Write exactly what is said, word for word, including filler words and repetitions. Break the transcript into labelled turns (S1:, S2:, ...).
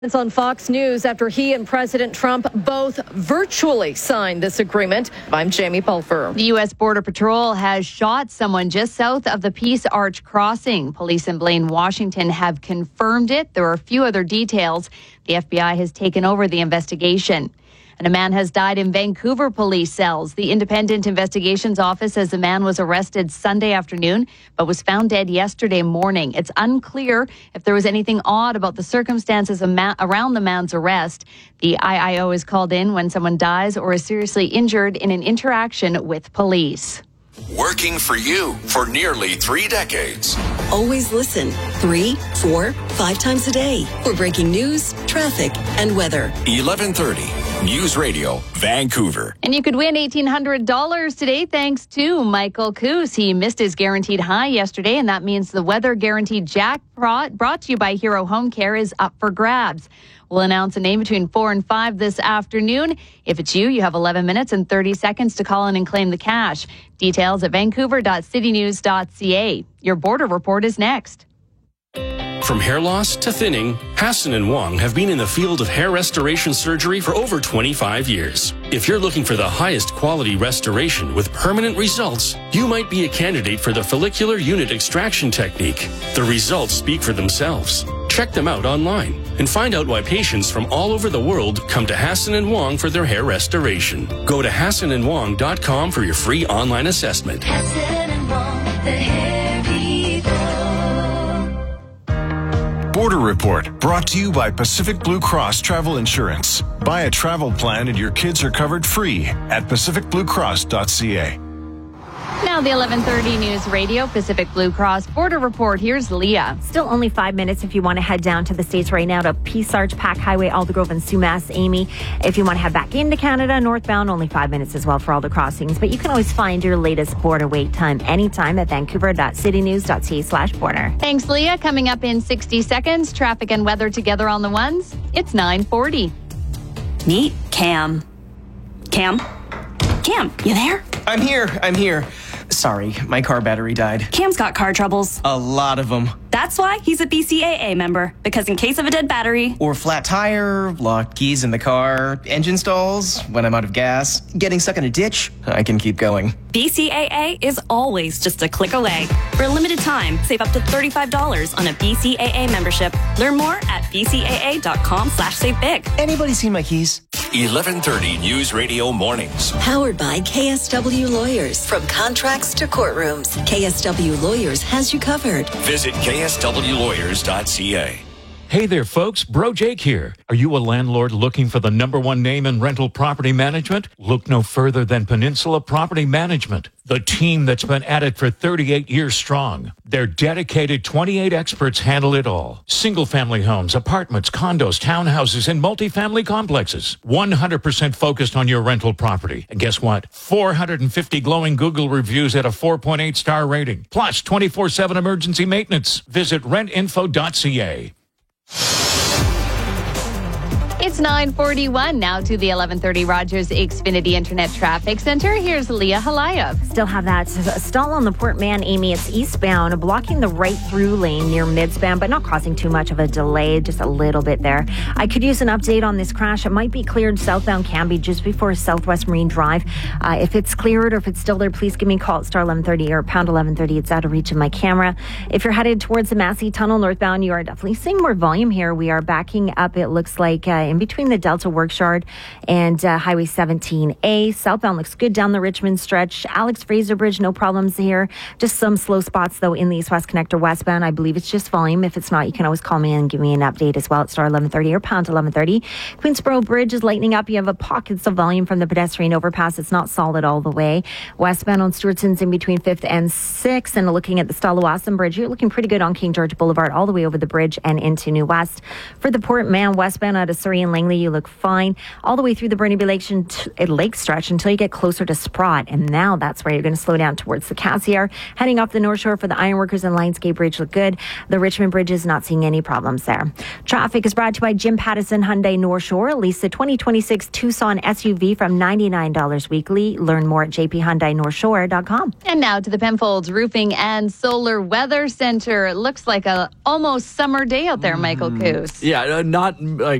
S1: It's on Fox News after he and President Trump both virtually signed this agreement. I'm Jamie Pulfer.
S2: The U S Border Patrol has shot someone just south of the Peace Arch crossing. Police in Blaine, Washington have confirmed it. There are a few other details. The F B I has taken over the investigation. And a man has died in Vancouver police cells. The Independent Investigations Office says the man was arrested Sunday afternoon, but was found dead yesterday morning. It's unclear if there was anything odd about the circumstances around the man's arrest. The I I O is called in when someone dies or is seriously injured in an interaction with police.
S3: Working for you for nearly three decades.
S4: Always listen three, four, five times a day for breaking news, traffic, and weather.
S3: eleven thirty News Radio, Vancouver.
S2: And you could win eighteen hundred dollars today thanks to Michael Coos. He missed his guaranteed high yesterday, and that means the weather guaranteed jackpot brought to you by Hero Home Care is up for grabs. We'll announce a name between four and five this afternoon. If it's you, you have eleven minutes and thirty seconds to call in and claim the cash. Details at vancouver dot city news dot c a. Your border report is next.
S5: From hair loss to thinning, Hassan and Wong have been in the field of hair restoration surgery for over twenty-five years. If you're looking for the highest quality restoration with permanent results, you might be a candidate for the follicular unit extraction technique. The results speak for themselves. Check them out online and find out why patients from all over the world come to Hassan and Wong for their hair restoration. Go to hassan and wong dot com for your free online assessment.
S6: Hassan and Wong, the hair people.
S7: Border Report, brought to you by Pacific Blue Cross Travel Insurance. Buy a travel plan and your kids are covered free at pacific blue cross dot c a.
S2: Now the eleven thirty News Radio Pacific Blue Cross Border Report. Here's Leah.
S8: Still only five minutes if you want to head down to the States right now to Peace Arch, Pack Highway, Aldergrove, and Sumas, Amy. If you want to head back into Canada, northbound, only five minutes as well for all the crossings. But you can always find your latest border wait time anytime at vancouver dot city news dot c a slash border.
S2: Thanks, Leah. Coming up in sixty seconds, traffic and weather together on the ones. It's nine forty.
S9: Meet Cam. Cam? Cam, you there?
S10: I'm here. I'm here. Sorry, my car battery died.
S9: Cam's got car troubles.
S10: A lot of them.
S9: That's why he's a B C A A member, because in case of a dead battery,
S10: or flat tire, locked keys in the car, engine stalls, when I'm out of gas, getting stuck in a ditch, I can keep going.
S9: B C A A is always just a click away. For a limited time, save up to thirty-five dollars on a B C A A membership. Learn more at b c a a dot com slash save big.
S10: Anybody seen my keys?
S3: eleven thirty News Radio Mornings.
S4: Powered by K S W Lawyers. From contracts to courtrooms, K S W Lawyers has you covered.
S3: Visit k s w lawyers dot c a.
S11: Hey there, folks. Bro Jake here. Are you a landlord looking for the number one name in rental property management? Look no further than Peninsula Property Management, the team that's been at it for thirty-eight years strong. Their dedicated twenty-eight experts handle it all. Single-family homes, apartments, condos, townhouses, and multifamily complexes. one hundred percent focused on your rental property. And guess what? four hundred fifty glowing Google reviews at a four point eight star rating. Plus twenty-four seven emergency maintenance. Visit rent info dot c a.
S2: It's nine forty-one now to the eleven thirty Rogers Xfinity Internet Traffic Center. Here's Leah Halayev.
S8: Still have that stall on the Port Mann, Amy. It's eastbound, blocking the right through lane near midspan, but not causing too much of a delay, just a little bit there. I could use an update on this crash. It might be cleared southbound Cambie just before Southwest Marine Drive. Uh, if it's cleared or if it's still there, please give me a call at star eleven thirty or pound eleven thirty. It's out of reach of my camera. If you're headed towards the Massey Tunnel northbound, you are definitely seeing more volume here. We are backing up, it looks like, uh, in between the Delta Workshard and uh, Highway seventeen A. Southbound looks good down the Richmond stretch. Alex Fraser Bridge, no problems here. Just some slow spots, though, in the East-West Connector westbound. I believe it's just volume. If it's not, you can always call me and give me an update as well at star eleven thirty or pound eleven thirty. Queensboro Bridge is lightening up. You have a pockets of volume from the pedestrian overpass. It's not solid all the way. Westbound on Stewartson's in between fifth and sixth. And looking at the Stalawasan Bridge, you're looking pretty good on King George Boulevard all the way over the bridge and into New West. For the Port Mann westbound out of Surrey and Lane, Langley, you look fine. All the way through the Burnaby Lake, Lake stretch until you get closer to Sprott. And now that's where you're going to slow down towards the Cassiar. Heading off the North Shore for the Ironworkers and Lionsgate Bridge look good. The Richmond Bridge is not seeing any problems there. Traffic is brought to you by Jim Pattison Hyundai North Shore. Lease the twenty twenty-six Tucson S U V from ninety-nine dollars weekly. Learn more at j p hyundai north shore dot com.
S2: And now to the Penfolds Roofing and Solar Weather Center. It looks like a almost summer day out there, Michael Coos.
S12: Yeah, uh, not like